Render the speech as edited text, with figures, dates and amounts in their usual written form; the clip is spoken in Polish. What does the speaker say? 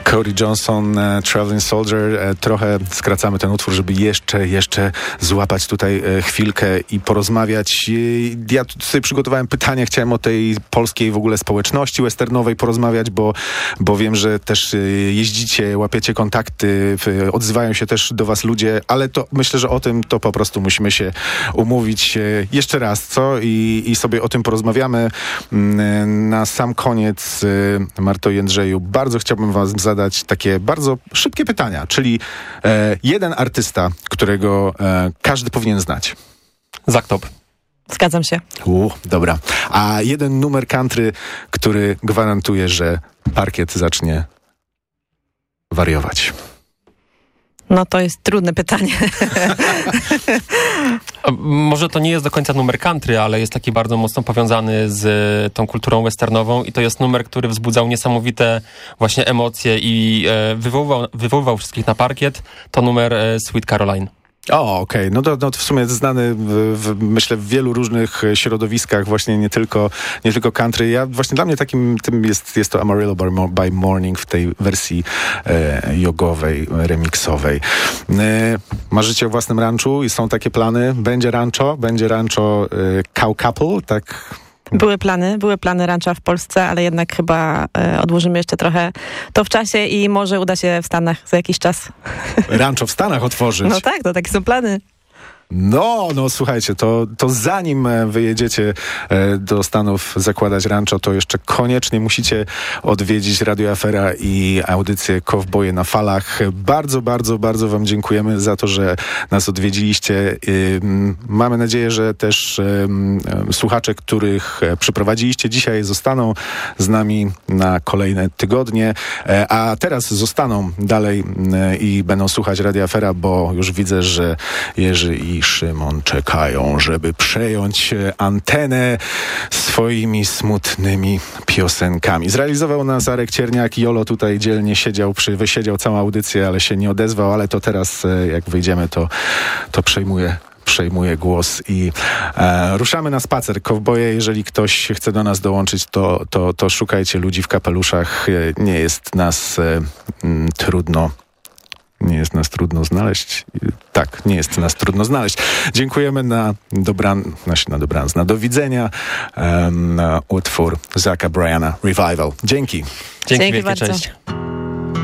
Cody Johnson, Traveling Soldier. Trochę skracamy ten utwór, żeby jeszcze złapać tutaj chwilkę i porozmawiać. Ja sobie przygotowałem pytania, chciałem o tej polskiej w ogóle społeczności westernowej porozmawiać, bo wiem, że też jeździcie, łapiecie kontakty, odzywają się też do was ludzie, ale to myślę, że o tym to po prostu musimy się umówić jeszcze raz, co? I sobie o tym porozmawiamy. Na sam koniec, Marto i Jędrzeju, bardzo chciałbym wam zadać takie bardzo szybkie pytania, czyli jeden artysta, którego każdy powinien znać. Zach Top. Zgadzam się. Dobra. A jeden numer country, który gwarantuje, że parkiet zacznie wariować. No to jest trudne pytanie. Może to nie jest do końca numer country, ale jest taki bardzo mocno powiązany z tą kulturą westernową i to jest numer, który wzbudzał niesamowite właśnie emocje i wywoływał wszystkich na parkiet. To numer Sweet Caroline. Okej. No to w sumie znany myślę w wielu różnych środowiskach, właśnie nie tylko country. Właśnie dla mnie takim tym jest to Amarillo by Morning w tej wersji jogowej, remiksowej. Marzycie o własnym ranczu i są takie plany? Będzie rancho Cow Couple, tak? Były plany rancha w Polsce, ale jednak chyba odłożymy jeszcze trochę to w czasie i może uda się w Stanach za jakiś czas. Rancho w Stanach otworzyć? No tak, to takie są plany. No słuchajcie, to zanim wyjedziecie do Stanów zakładać rancho, to jeszcze koniecznie musicie odwiedzić Radio Afera i audycję Kowboje na falach. Bardzo, bardzo, bardzo wam dziękujemy za to, że nas odwiedziliście. Mamy nadzieję, że też słuchacze, których przyprowadziliście dzisiaj, zostaną z nami na kolejne tygodnie, a teraz zostaną dalej i będą słuchać Radio Afera, bo już widzę, że Jerzy i Szymon czekają, żeby przejąć antenę swoimi smutnymi piosenkami. Zrealizował nas Arek Cierniak. Jolo tutaj dzielnie wysiedział całą audycję, ale się nie odezwał, ale to teraz, jak wyjdziemy, to przejmuje głos i ruszamy na spacer. Kowboje, jeżeli ktoś chce do nas dołączyć, to szukajcie ludzi w kapeluszach. Nie jest nas trudno znaleźć. Tak, nie jest nas trudno znaleźć. Dziękujemy na do widzenia. Utwór Zacha Bryana, Revival. Dzięki. Dzięki bardzo. Cześć.